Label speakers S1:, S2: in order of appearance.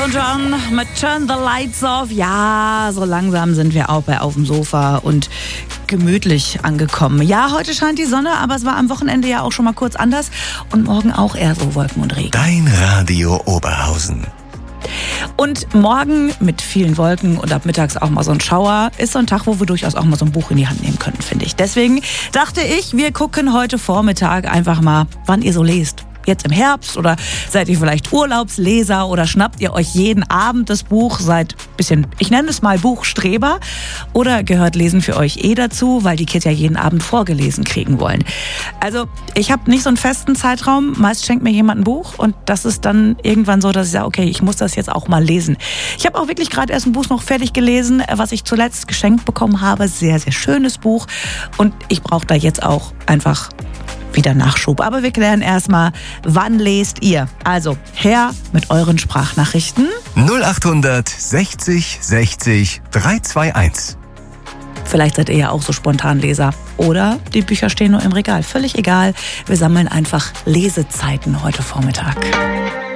S1: Elton John mit Turn the Lights Off. Ja, so langsam sind wir auch bei Auf dem Sofa und gemütlich angekommen. Ja, heute scheint die Sonne, aber es war am Wochenende ja auch schon mal kurz anders und morgen auch eher so Wolken und Regen.
S2: Dein Radio Oberhausen.
S1: Und morgen mit vielen Wolken und ab mittags auch mal so ein Schauer ist so ein Tag, wo wir durchaus auch mal so ein Buch in die Hand nehmen können, finde ich. Deswegen dachte ich, wir gucken heute Vormittag einfach mal, wann ihr so lest. Jetzt im Herbst oder seid ihr vielleicht Urlaubsleser oder schnappt ihr euch jeden Abend das Buch, seid bisschen, ich nenne es mal Buchstreber, oder gehört Lesen für euch dazu, weil die Kids ja jeden Abend vorgelesen kriegen wollen. Also ich habe nicht so einen festen Zeitraum, meist schenkt mir jemand ein Buch und das ist dann irgendwann so, dass ich sage, okay, ich muss das jetzt auch mal lesen. Ich habe auch wirklich gerade erst ein Buch noch fertig gelesen, was ich zuletzt geschenkt bekommen habe, sehr, sehr schönes Buch und ich brauche da jetzt auch einfach wieder Nachschub. Aber wir klären erstmal, wann lest ihr? Also her mit euren Sprachnachrichten.
S2: 0800 60 60 321.
S1: Vielleicht seid ihr ja auch so Spontanleser. Oder die Bücher stehen nur im Regal. Völlig egal. Wir sammeln einfach Lesezeiten heute Vormittag.